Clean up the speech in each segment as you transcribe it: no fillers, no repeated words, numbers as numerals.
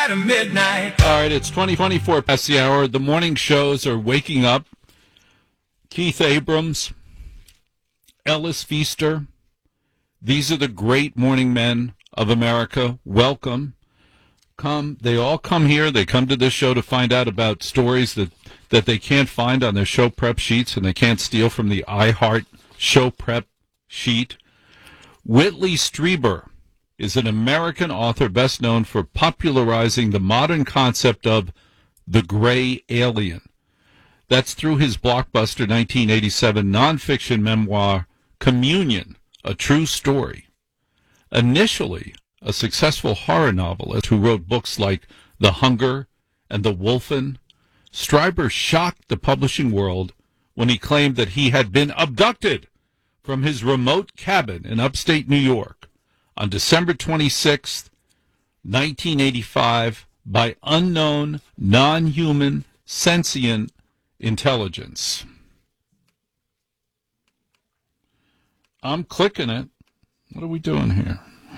At midnight. All right, it's 2024 past the hour. The morning shows are waking up. Keith Abrams, Ellis Feaster. These are the great morning men of America. Welcome. They all come here. They come to this show to find out about stories that they can't find on their show prep sheets and they can't steal from the iHeart show prep sheet. Whitley Strieber is an American author best known for popularizing the modern concept of the gray alien. That's through his blockbuster 1987 nonfiction memoir, Communion, A True Story. Initially a successful horror novelist who wrote books like The Hunger and The Wolfen, Strieber shocked the publishing world when he claimed that he had been abducted from his remote cabin in upstate New York on December 26, 1985, by unknown, non-human, sentient intelligence. I'm clicking it. What are we doing here?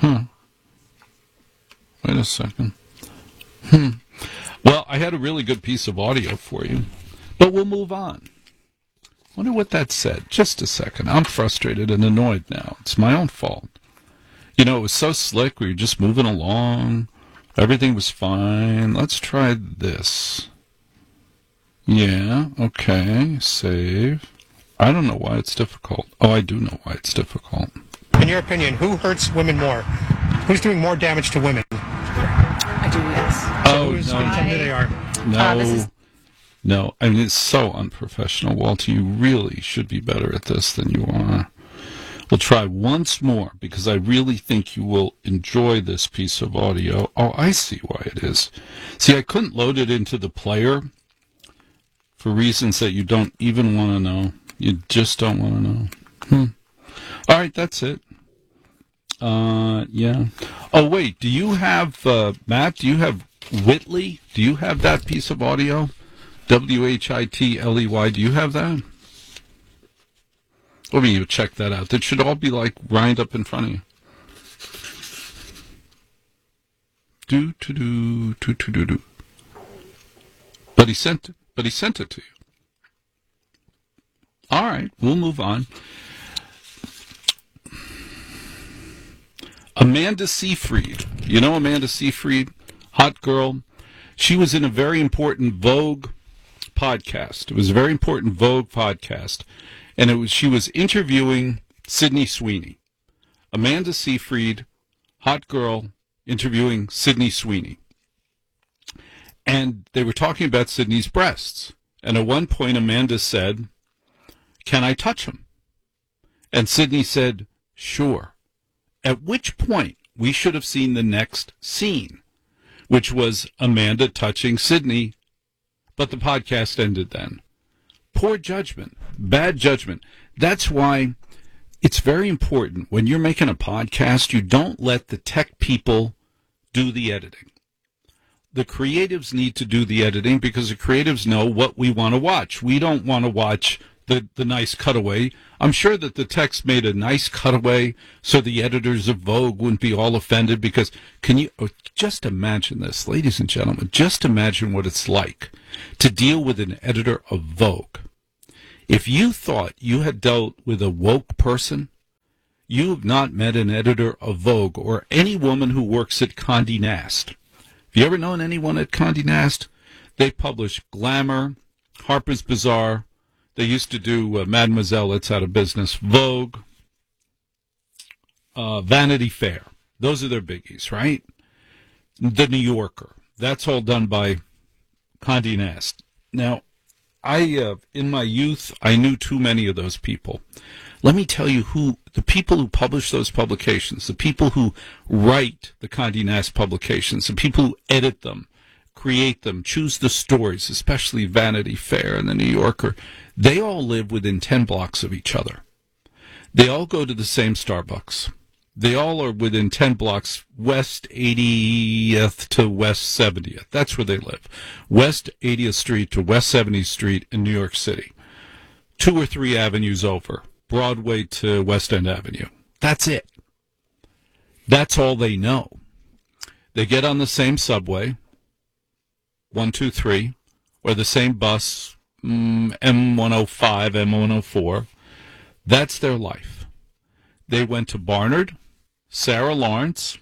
Wait a second. Well, I had a really good piece of audio for you, but we'll move on. Wonder what that said. Just a second. I'm frustrated and annoyed now. It's my own fault. You know, it was so slick. We were just moving along. Everything was fine. Let's try this. Yeah, okay. Save. I don't know why it's difficult. Oh, I do know why it's difficult. In your opinion, who hurts women more? Who's doing more damage to women? I do, yes. So who's going to tell me who they are? No. I mean, it's so unprofessional, Walter. You really should be better at this than you are. We'll try once more because I really think you will enjoy this piece of audio. Oh, I see why it is. See, I couldn't load it into the player for reasons that you don't even want to know. You just don't want to know. All right, that's it. Yeah. Oh, wait, do you have, Matt, do you have Whitley? Do you have that piece of audio? Whitley, do you have that? Let me check that out. That should all be like lined up in front of you. Do. But he sent it to you. All right, we'll move on. Amanda Seyfried. You know Amanda Seyfried? Hot girl. She was in a very important Vogue podcast. It was a very important Vogue podcast. And she was interviewing Sydney Sweeney. Amanda Seyfried, hot girl, interviewing Sydney Sweeney. And they were talking about Sydney's breasts. And at one point, Amanda said, "Can I touch them?" And Sydney said, "Sure." At which point, we should have seen the next scene, which was Amanda touching Sydney, but the podcast ended then. Poor judgment, bad judgment. That's why it's very important when you're making a podcast, you don't let the tech people do the editing. The creatives need to do the editing because the creatives know what we want to watch. We don't want to watch the nice cutaway. I'm sure that the text made a nice cutaway so the editors of Vogue wouldn't be all offended because just imagine this, ladies and gentlemen, just imagine what it's like to deal with an editor of Vogue. If you thought you had dealt with a woke person, you have not met an editor of Vogue or any woman who works at Condé Nast. Have you ever known anyone at Condé Nast? They publish Glamour, Harper's Bazaar. They used to do Mademoiselle, it's out of business, Vogue, Vanity Fair. Those are their biggies, right? The New Yorker. That's all done by Condé Nast. Now, in my youth, I knew too many of those people. Let me tell you the people who publish those publications, the people who write the Condé Nast publications, the people who edit them, create them, choose the stories, especially Vanity Fair and the New Yorker, they all live within 10 blocks of each other. They all go to the same Starbucks. They all are within 10 blocks, West 80th to West 70th. That's where they live. West 80th Street to West 70th Street in New York City. 2 or 3 avenues over, Broadway to West End Avenue. That's it. That's all they know. They get on the same subway. 123, or the same bus, M105, M104. That's their life. They went to Barnard, Sarah Lawrence,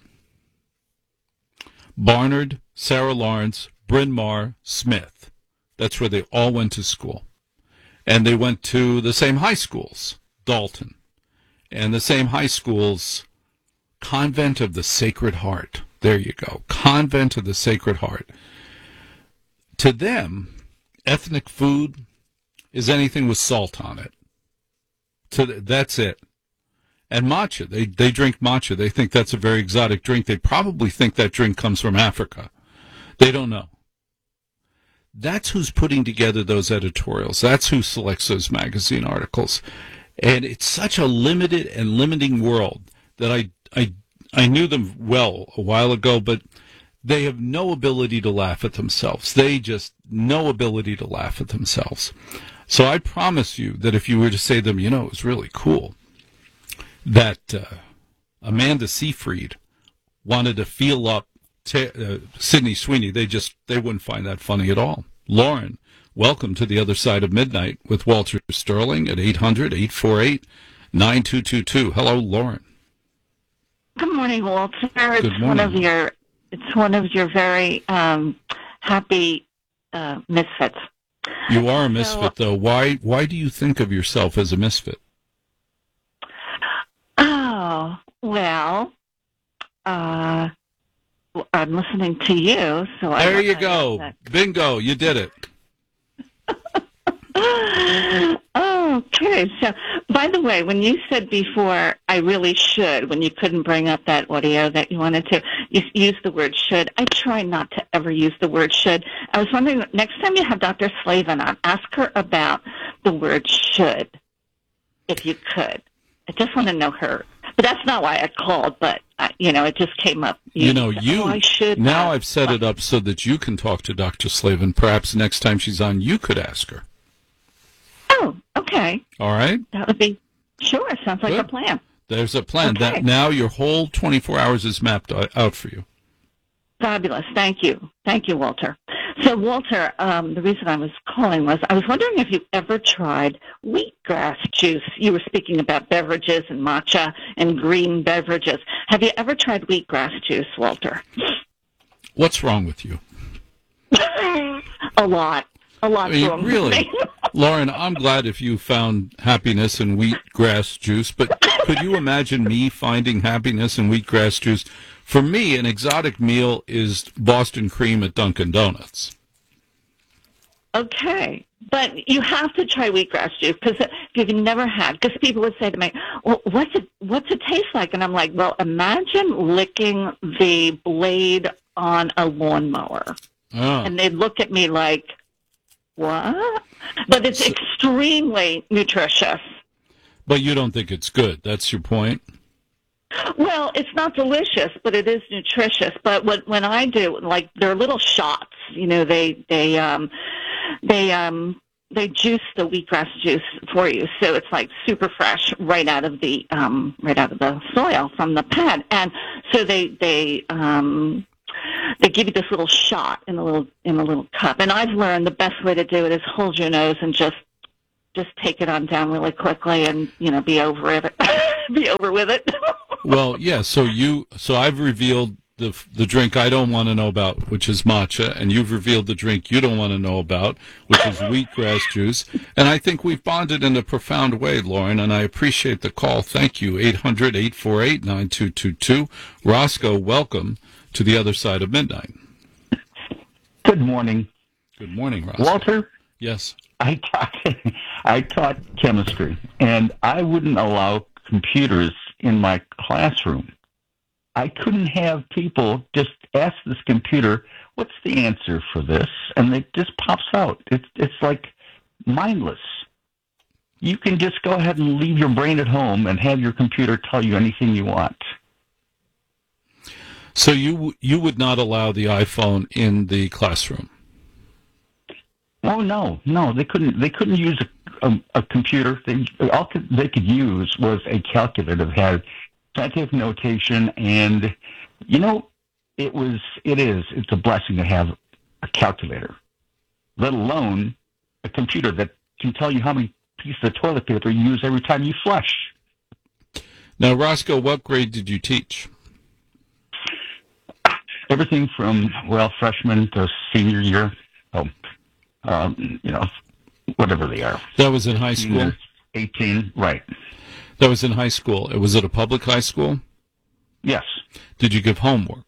Bryn Mawr, Smith. That's where they all went to school. And they went to the same high schools, Dalton, and the same high schools, Convent of the Sacred Heart. There you go, Convent of the Sacred Heart. To them, ethnic food is anything with salt on it. That's it. And matcha, they drink matcha. They think that's a very exotic drink. They probably think that drink comes from Africa. They don't know. That's who's putting together those editorials. That's who selects those magazine articles. And it's such a limited and limiting world that I knew them well a while ago, but they have no ability to laugh at themselves. They just no ability to laugh at themselves. So I promise you that if you were to say to them, it was really cool that Amanda Seyfried wanted to feel up Sydney Sweeney, they wouldn't find that funny at all. Lauren, welcome to the other side of midnight with Walter Sterling at 800-848-9222. Hello, Lauren. Good morning, Walter. Good morning. It's one of your very happy misfits. You are a misfit, though. Why do you think of yourself as a misfit? Oh, well, I'm listening to you, so there you go. Bingo, you did it. Okay, so, by the way, when you said before, I really should, when you couldn't bring up that audio that you wanted to, you used the word should. I try not to ever use the word should. I was wondering, next time you have Dr. Slavin on, ask her about the word should, if you could. I just want to know her. But that's not why I called, but, it just came up. I should. Now I've set it up so that you can talk to Dr. Slavin. Perhaps next time she's on, you could ask her. Oh, okay. All right. That would be, sure, sounds like a plan. There's a plan. Okay. That now your whole 24 hours is mapped out for you. Fabulous. Thank you. Thank you, Walter. So, Walter, the reason I was calling was I was wondering if you ever tried wheatgrass juice. You were speaking about beverages and matcha and green beverages. Have you ever tried wheatgrass juice, Walter? What's wrong with you? A lot. A lot's wrong really? with me. Lauren, I'm glad if you found happiness in wheatgrass juice, but could you imagine me finding happiness in wheatgrass juice? For me, an exotic meal is Boston cream at Dunkin' Donuts. Okay, but you have to try wheatgrass juice because if you've never had, because people would say to me, well, what's it taste like? And I'm like, well, imagine licking the blade on a lawnmower. Oh. And they'd look at me like, what? But it's extremely nutritious. But you don't think it's good. That's your point? Well, it's not delicious, but it is nutritious. But when I do, like, they're little shots. They juice the wheatgrass juice for you, so it's like super fresh right out of the soil from the pad. And so they give you this little shot in a little cup. And I've learned the best way to do it is hold your nose and just take it on down really quickly and be over it. Be over with it. Well, yeah. So I've revealed the drink I don't want to know about, which is matcha, and you've revealed the drink you don't want to know about, which is wheatgrass juice. And I think we've bonded in a profound way, Lauren, and I appreciate the call. Thank you. 800-848-9222. Roscoe, welcome to the other side of midnight. Good morning. Good morning, Roscoe. Walter? Yes. I taught chemistry, and I wouldn't allow computers in my classroom. I couldn't have people just ask this computer, what's the answer for this? And it just pops out. It's like mindless. You can just go ahead and leave your brain at home and have your computer tell you anything you want. So you would not allow the iPhone in the classroom? Oh no, they couldn't use a computer. All they could use was a calculator that had scientific notation, and it's a blessing to have a calculator, let alone a computer that can tell you how many pieces of toilet paper you use every time you flush. Now, Roscoe, what grade did you teach? Everything from, freshman to senior year. Whatever they are. That was in high school? 18, right. That was in high school. Was it a public high school? Yes. Did you give homework?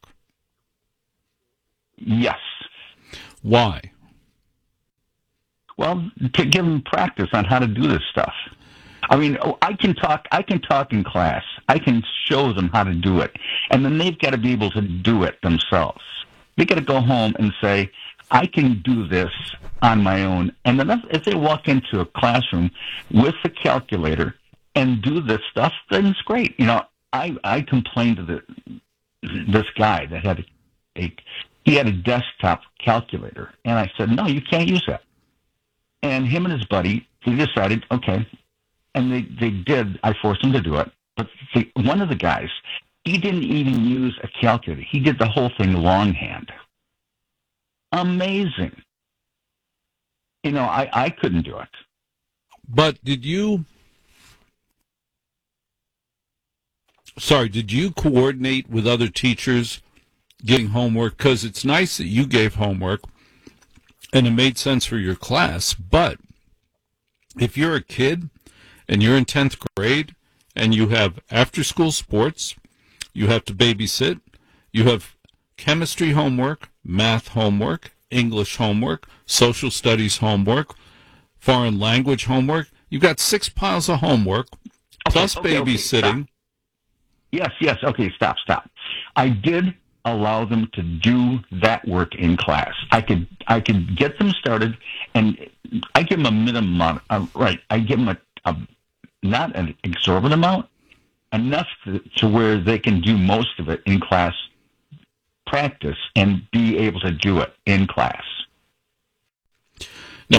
Yes. Why? Well, to give them practice on how to do this stuff. I mean, I can talk in class. I can show them how to do it. And then they've got to be able to do it themselves. They got to go home and say, I can do this on my own. And then if they walk into a classroom with a calculator and do this stuff, then it's great. I complained to this guy that had he had a desktop calculator. And I said, no, you can't use that. And him and his buddy, he decided, okay. And they did. I forced them to do it. But one of the guys, he didn't even use a calculator. He did the whole thing longhand. Amazing. I couldn't do it. But did you coordinate with other teachers getting homework? Because it's nice that you gave homework and it made sense for your class. But if you're a kid and you're in 10th grade and you have after-school sports, you have to babysit, you have chemistry homework, math homework, English homework, social studies homework, foreign language homework. You've got 6 piles of homework, plus babysitting. Yes. Okay, stop. I did allow them to do that work in class. I could get them started, and I give them a minimum amount. Right. I give them a not an exorbitant amount, enough to where they can do most of it in class practice and be able to do it in class. Now,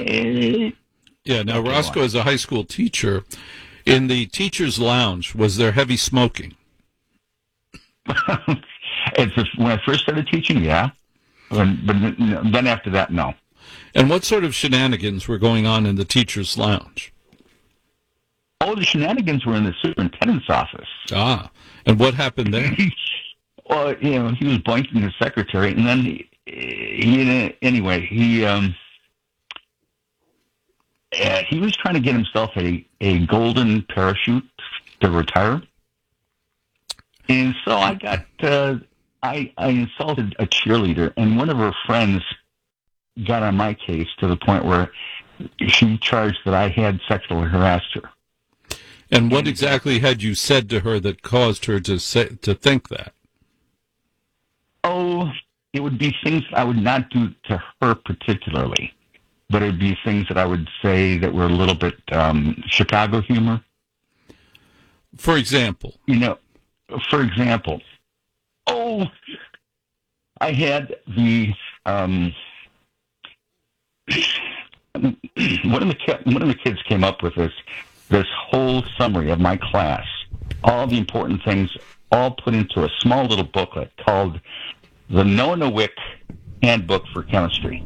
Roscoe is a high school teacher. In the teacher's lounge, was there heavy smoking? When I first started teaching, yeah. But then after that, no. And what sort of shenanigans were going on in the teacher's lounge? Oh, the shenanigans were in the superintendent's office. Ah, and what happened there? Well, he was boinking his secretary, and then he was trying to get himself a golden parachute to retire. And so I got, I insulted a cheerleader, and one of her friends got on my case to the point where she charged that I had sexually harassed her. And what exactly had you said to her that caused her to think that? Oh, it would be things I would not do to her particularly, but it would be things that I would say that were a little bit Chicago humor. For example? I had the one of the kids came up with this whole summary of my class, all the important things, all put into a small little booklet called the Noah Handbook for Chemistry.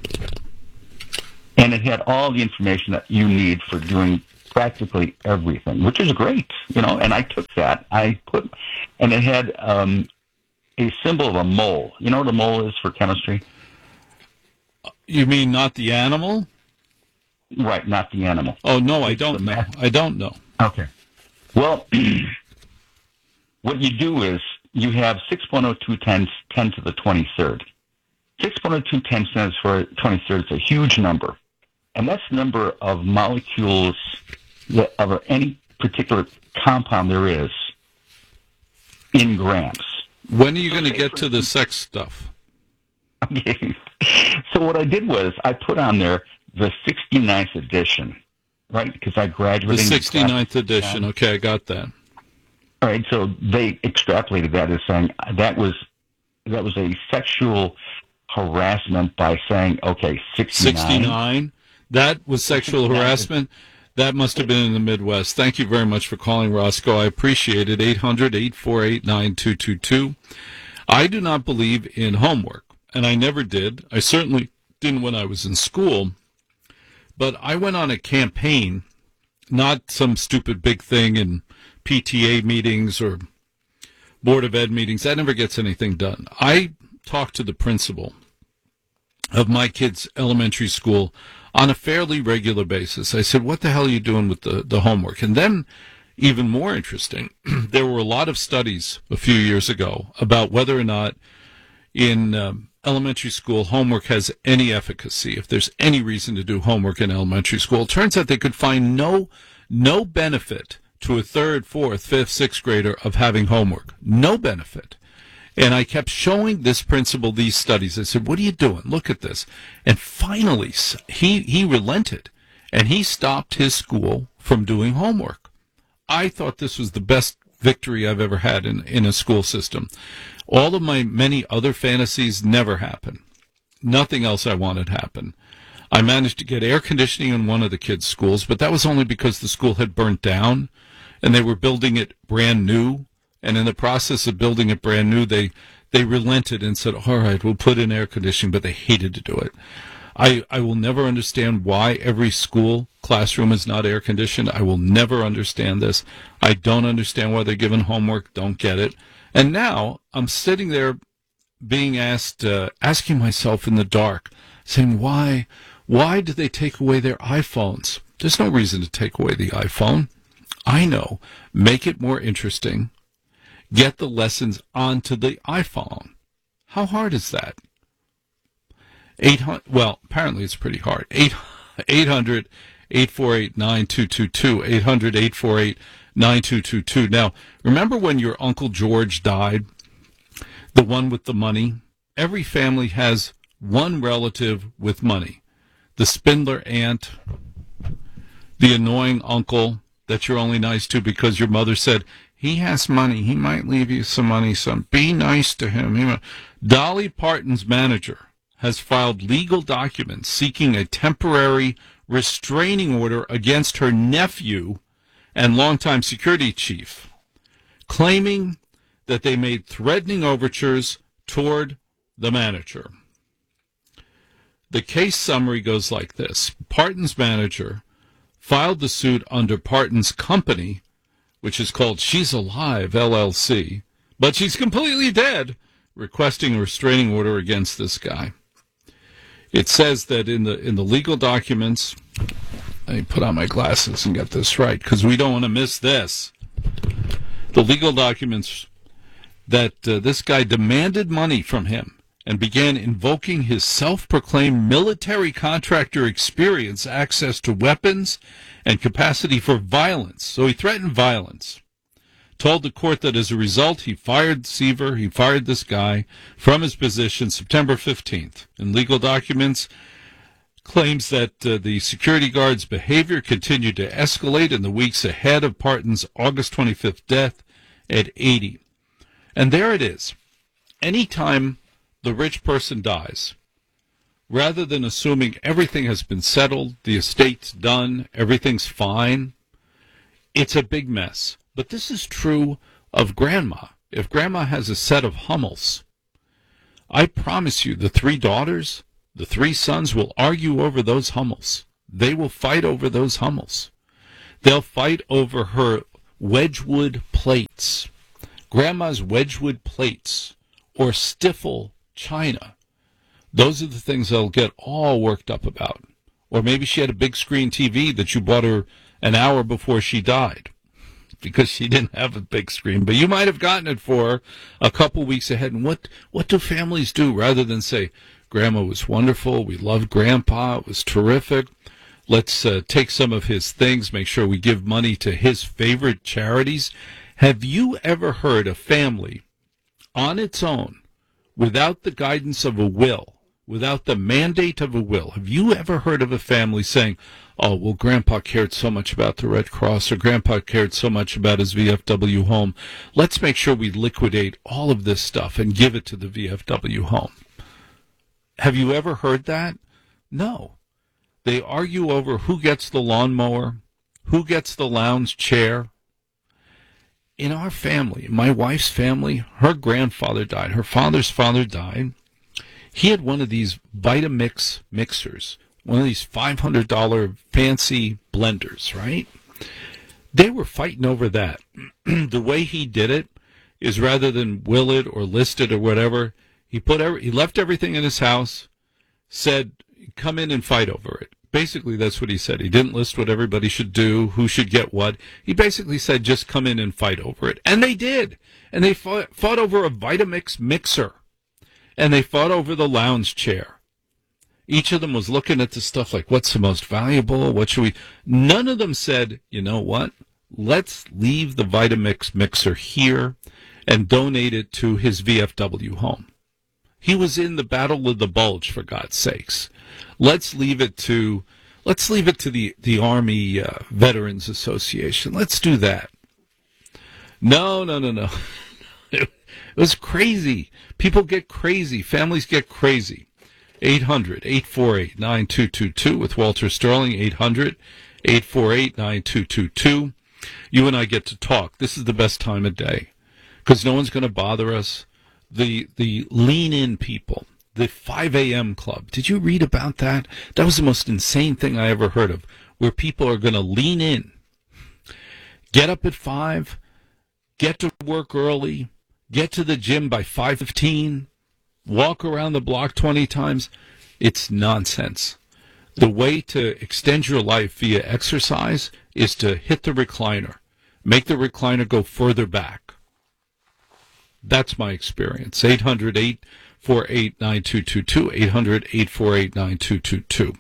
And it had all the information that you need for doing practically everything, which is great, and I took that. And it had a symbol of a mole. You know what a mole is for chemistry? You mean not the animal? Right, not the animal. Oh, no, I don't know. I don't know. Okay. Well, what you do is you have 6.02 times 10 to the 23rd. 6.02 times 10 to the 23rd is a huge number. And that's the number of molecules of any particular compound there is in grams. When are you going to get to the sex stuff? Okay. So what I did was I put on there the 69th edition, right? Because I graduated. The 69th edition. Okay, I got that. All right. So they extrapolated that as saying that was a sexual harassment by saying, okay, 69. 69? That was sexual harassment? That must have been in the Midwest. Thank you very much for calling, Roscoe. I appreciate it. 800-848-9222. I do not believe in homework and I never did. I certainly didn't when I was in school. But I went on a campaign, not some stupid big thing in PTA meetings or Board of Ed meetings. That never gets anything done. I talked to the principal of my kids' elementary school on a fairly regular basis. I said, what the hell are you doing with the homework? And then, even more interesting, there were a lot of studies a few years ago about whether or not in elementary school homework has any efficacy, if there's any reason to do homework in elementary school. It turns out they could find no benefit to a third, fourth, fifth, sixth grader of having homework. No benefit. And I kept showing this principal these studies. I said, what are you doing? Look at this. And finally, he relented, and he stopped his school from doing homework. I thought this was the best victory I've ever had in a school system. All of my many other fantasies never happened. Nothing else I wanted happened. I managed to get air conditioning in one of the kids' schools, but that was only because the school had burnt down, and they were building it brand new. And in the process of building it brand new, they relented and said, all right, we'll put in air conditioning, but they hated to do it. I will never understand why every school classroom is not air conditioned. I will never understand this. I don't understand why they're given homework. Don't get it. And now I'm sitting there being asked, asking myself in the dark, saying, why do they take away their iPhones? There's no reason to take away the iPhone. I know. Make it more interesting. Get the lessons onto the iPhone. How hard is that? 800. Well, apparently it's pretty hard. 800-848-9222. 800-848-9222. Now, remember when your Uncle George died? The one with the money? Every family has one relative with money. The spindler aunt, the annoying uncle that you're only nice to because your mother said, he has money. He might leave you some money, son. Be nice to him. Dolly Parton's manager has filed legal documents seeking a temporary restraining order against her nephew and longtime security chief, claiming that they made threatening overtures toward the manager. The case summary goes like this. Parton's manager filed the suit under Parton's company, which is called She's Alive, LLC, but she's completely dead, requesting a restraining order against this guy. It says that in the legal documents, let me put on my glasses and get this right, because we don't want to miss this. The legal documents that this guy demanded money from him and began invoking his self-proclaimed military contractor experience, access to weapons, and capacity for violence. So he threatened violence. Told the court that as a result, he fired Seaver, he fired this guy from his position September 15th. In legal documents, claims that the security guard's behavior continued to escalate in the weeks ahead of Parton's August 25th death at 80. And there it is. Anytime the rich person dies, rather than assuming everything has been settled, the estate's done, everything's fine, it's a big mess. But this is true of Grandma. If Grandma has a set of Hummels, I promise you the three daughters, the three sons will argue over those Hummels. They will fight over those Hummels. They'll fight over her Wedgwood plates, Grandma's Wedgwood plates, or Stifel china. Those are the things they'll get all worked up about. Or maybe she had a big screen TV that you bought her an hour before she died because she didn't have a big screen. But you might have gotten it for her a couple weeks ahead. And what do families do rather than say, Grandma was wonderful, we loved Grandpa, it was terrific, let's take some of his things, make sure we give money to his favorite charities. Have you ever heard a family on its own, without the guidance of a will, without the mandate of a will, have you ever heard of a family saying, oh, well, Grandpa cared so much about the Red Cross, or Grandpa cared so much about his VFW home, let's make sure we liquidate all of this stuff and give it to the VFW home? Have you ever heard that? No. They argue over who gets the lawnmower, who gets the lounge chair. In our family, my wife's family, her grandfather died. Her father's father died. He had one of these Vitamix mixers, one of these $500 fancy blenders, right? They were fighting over that. The way he did it is rather than will it or list it or whatever, he left everything in his house, said, come in and fight over it. Basically, that's what he said. He didn't list what everybody should do, who should get what. He basically said, just come in and fight over it. And they did. And they fought over a Vitamix mixer. And they fought over the lounge chair. Each of them was looking at the stuff like, what's the most valuable? What should we? None of them said, you know what? Let's leave the Vitamix mixer here and donate it to his VFW home. He was in the Battle of the Bulge, for God's sakes. Let's leave it to the Army Veterans Association. Let's do that. No. It was crazy. People get crazy. Families get crazy. 800-848-9222 with Walter Sterling. 800-848-9222. You and I get to talk. This is the best time of day because no one's going to bother us. The lean-in people, the 5 a.m. club. Did you read about that? That was the most insane thing I ever heard of, where people are going to lean in, get up at 5, get to work early, get to the gym by 5:15, walk around the block 20 times. It's nonsense. The way to extend your life via exercise is to hit the recliner. Make the recliner go further back. That's my experience. 800-848-9222. 800-848-9222.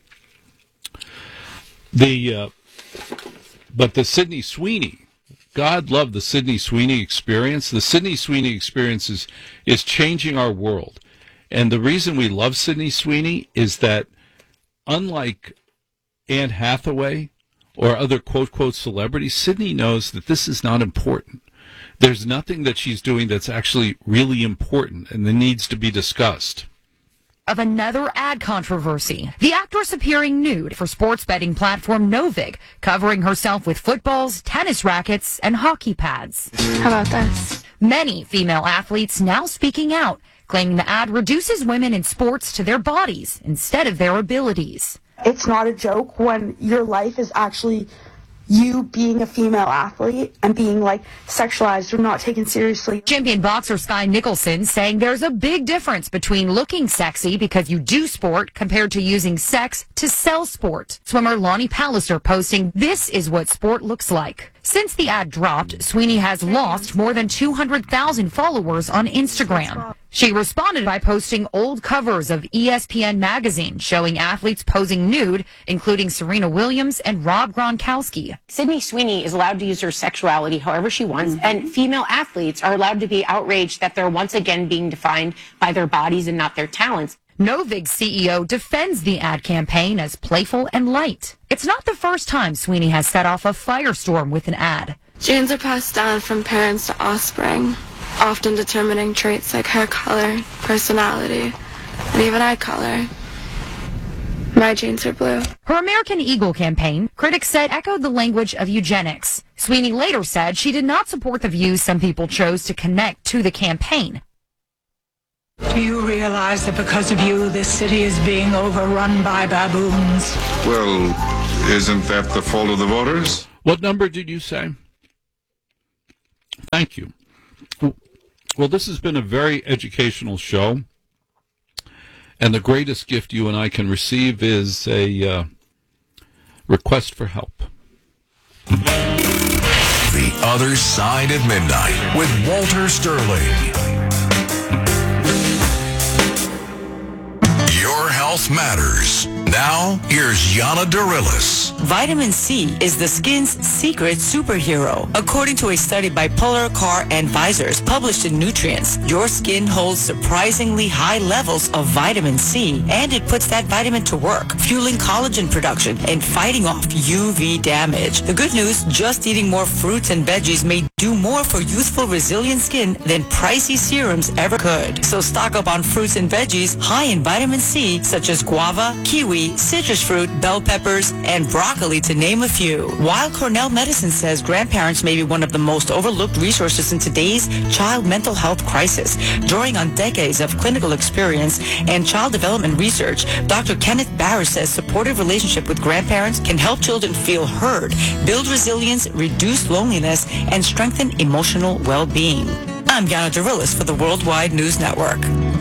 But the Sydney Sweeney, God love the Sydney Sweeney experience. The Sydney Sweeney experience is changing our world. And the reason we love Sydney Sweeney is that unlike Anne Hathaway or other quote celebrities, Sydney knows that this is not important. There's nothing that she's doing that's actually really important and that needs to be discussed. Of another ad controversy. The actress appearing nude for sports betting platform Novig, covering herself with footballs, tennis rackets, and hockey pads. How about this? Many female athletes now speaking out, claiming the ad reduces women in sports to their bodies instead of their abilities. It's not a joke when your life is actually you being a female athlete and being sexualized or not taken seriously. Champion boxer Sky Nicholson saying there's a big difference between looking sexy because you do sport compared to using sex to sell sport. Swimmer Lonnie Palliser posting, "This is what sport looks like." Since the ad dropped, Sweeney has lost more than 200,000 followers on Instagram. She responded by posting old covers of ESPN magazine showing athletes posing nude, including Serena Williams and Rob Gronkowski. Sydney Sweeney is allowed to use her sexuality however she wants, and female athletes are allowed to be outraged that they're once again being defined by their bodies and not their talents. Novig's CEO defends the ad campaign as playful and light. It's not the first time Sweeney has set off a firestorm with an ad. Genes are passed down from parents to offspring, often determining traits like hair color, personality, and even eye color. My genes are blue. Her American Eagle campaign, critics said, echoed the language of eugenics. Sweeney later said she did not support the views some people chose to connect to the campaign. Do you realize that because of you, this city is being overrun by baboons? Well, isn't that the fault of the voters? What number did you say? Thank you. Well, this has been a very educational show. And the greatest gift you and I can receive is a request for help. The Other Side of Midnight with Walter Sterling. Your health matters. Now, here's Yana Darilis. Vitamin C is the skin's secret superhero. According to a study by Polar Car Advisors published in Nutrients, your skin holds surprisingly high levels of vitamin C, and it puts that vitamin to work, fueling collagen production and fighting off UV damage. The good news, just eating more fruits and veggies may do more for youthful, resilient skin than pricey serums ever could. So stock up on fruits and veggies high in vitamin C, such such as guava, kiwi, citrus fruit, bell peppers, and broccoli, to name a few. While Cornell Medicine says grandparents may be one of the most overlooked resources in today's child mental health crisis. Drawing on decades of clinical experience and child development research, Dr. Kenneth Barr says supportive relationship with grandparents can help children feel heard, build resilience, reduce loneliness, and strengthen emotional well-being. I'm Yana Darilis for the Worldwide News Network.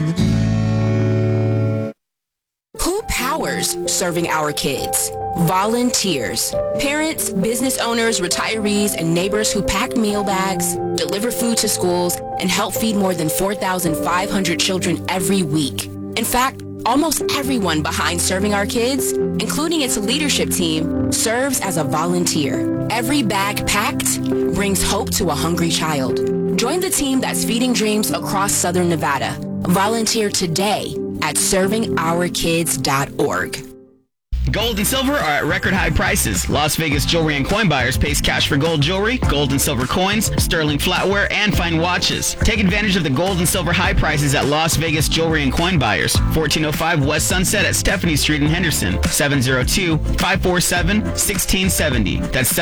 Who powers serving our kids? Volunteers. Parents, business owners, retirees, and neighbors who pack meal bags, deliver food to schools, and help feed more than 4,500 children every week. In fact, almost everyone behind Serving Our Kids, including its leadership team, serves as a volunteer. Every bag packed brings hope to a hungry child. Join the team that's feeding dreams across Southern Nevada. Volunteer today at ServingOurKids.org. Gold and silver are at record high prices. Las Vegas Jewelry and Coin Buyers pays cash for gold jewelry, gold and silver coins, sterling flatware, and fine watches. Take advantage of the gold and silver high prices at Las Vegas Jewelry and Coin Buyers. 1405 West Sunset at Stephanie Street in Henderson. 702-547-1670. That's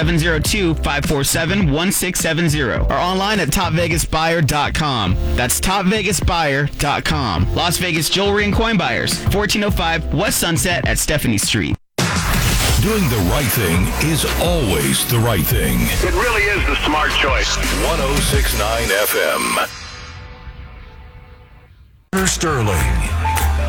702-547-1670. Or online at topvegasbuyer.com. That's topvegasbuyer.com. Las Vegas Jewelry and Coin Buyers. 1405 West Sunset at Stephanie Street. Doing the right thing is always the right thing. It really is the smart choice. 106.9 FM. Sterling.